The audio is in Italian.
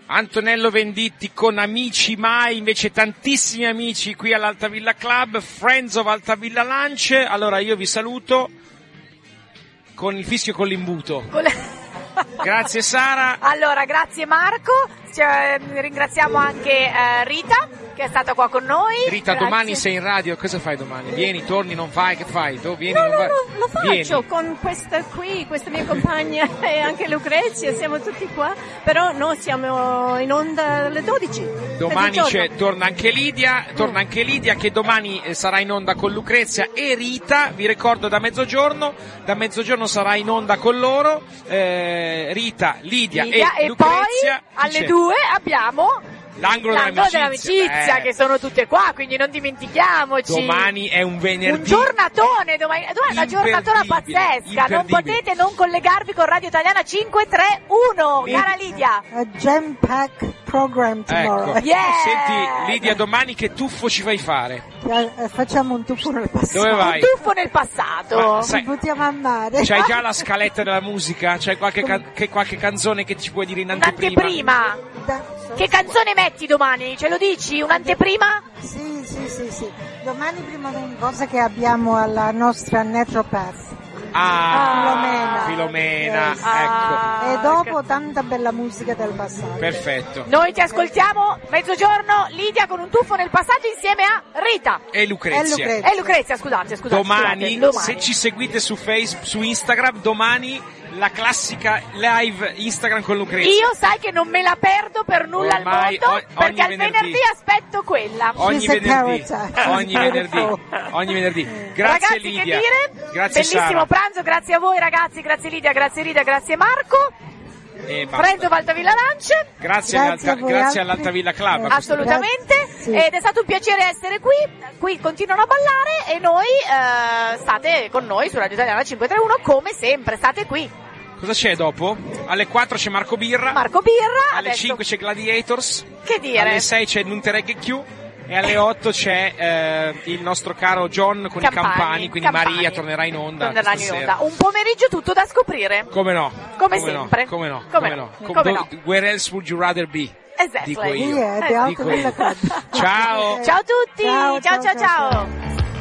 Antonello Venditti con Amici Mai, invece tantissimi amici qui all'Altavilla Club, Friends of Altavilla Lunch. Allora io vi saluto con il fischio con l'imbuto. Grazie Sara. Allora, grazie Marco, ringraziamo anche Rita che è stata qua con noi. Rita, grazie. Domani sei in radio, cosa fai domani? Vieni, torni, non fai, che fai? Vieni, No, lo faccio Vieni. con questa mia compagna e anche Lucrezia, siamo tutti qua, però noi siamo in onda alle 12. Domani torna anche Lidia che domani sarà in onda con Lucrezia e Rita, vi ricordo da mezzogiorno sarà in onda con loro, Rita, Lidia e Lucrezia. Poi alle 2 abbiamo L'angolo dell'amicizia, che sono tutte qua, quindi non dimentichiamoci. Domani è un venerdì. Un giornatone, domani è una giornatona pazzesca, non potete non collegarvi con Radio Italiana 531, cara Lidia. A jam-pack program tomorrow. Ecco. Yeah. Senti Lidia, domani che tuffo ci fai fare? Facciamo un tuffo nel passato. Dove vai? Un tuffo nel passato. Ci buttiamo a mare. C'hai già la scaletta della musica? C'hai qualche canzone che ci puoi dire in anteprima? Che canzone metti domani? Ce lo dici? Un'anteprima? Sì. Domani prima cosa che abbiamo alla nostra Naturopath. Filomena, Yes. ecco. E dopo tanta bella musica del passato. Perfetto. Noi ti ascoltiamo mezzogiorno, Lidia, con un tuffo nel passato insieme a Rita. E Lucrezia. E Lucrezia, scusate. Domani, se ci seguite su Facebook, su Instagram, domani la classica live Instagram con Lucrezia. Io sai che non me la perdo per nulla Ormai, al mondo, perché al venerdì aspetto quella. Ogni venerdì. Grazie ragazzi, Lidia. che dire? Grazie Bellissimo Sara. pranzo, grazie a voi ragazzi, grazie Lidia, grazie Rita, grazie Marco. Friends of Altavilla Lunch. Grazie all'Altavilla Club. Assolutamente. Sì. Ed è stato un piacere essere qui continuano a ballare e noi state con noi su Radio Italiana 531 come sempre, state qui. Cosa c'è dopo? Alle 4 c'è Marco Birra. Alle adesso 5 c'è Gladiators. Che dire? Alle 6 c'è Nunteregge Q. E alle 8 c'è il nostro caro John con i Campani, quindi Maria tornerà in onda. Un pomeriggio tutto da scoprire. Come no? Come sempre. Come no? Where else would you rather be? Exactly. Dico io. Ciao. Ciao a tutti. Ciao.